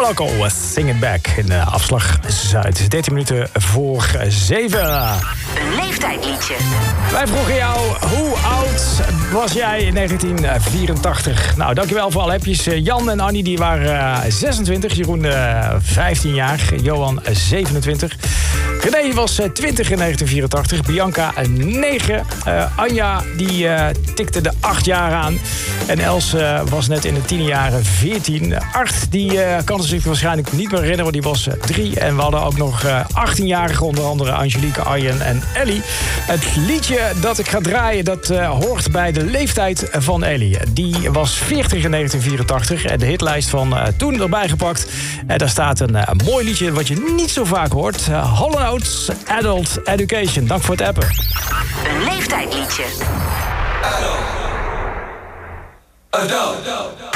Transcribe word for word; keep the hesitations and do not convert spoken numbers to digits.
Falco, Sing It Back in uh, afslag Zuid. dertien minuten voor zeven. Een leeftijdliedje. Wij vroegen jou, hoe oud was jij in negentien vierentachtig? Nou, dankjewel voor alle appjes. Jan en Annie die waren uh, zesentwintig, Jeroen uh, vijftien jaar, Johan zevenentwintig. René was uh, twintig in negentien vierentachtig, Bianca negen. Uh, Anja die uh, tikte de acht jaar aan. En Els uh, was net in de tienerjaren veertien. Art die uh, kan zich waarschijnlijk niet meer herinneren, want die was drie. En we hadden ook nog uh, achttienjarigen, onder andere Angelique, Arjen en Ellie. Het liedje dat ik ga draaien, dat uh, hoort bij de leeftijd van Ellie. Die was veertig in negentien vierentachtig en de hitlijst van uh, toen erbij gepakt. En daar staat een uh, mooi liedje wat je niet zo vaak hoort. Uh, Hall and Oates, Adult Education. Dank voor het appen. Een leeftijdliedje. Adult. Adult.